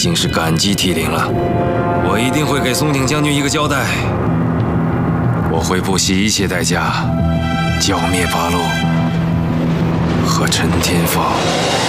经是感激涕零了。我一定会给松鼎将军一个交代，我会不惜一切代价剿灭八路和陈天放。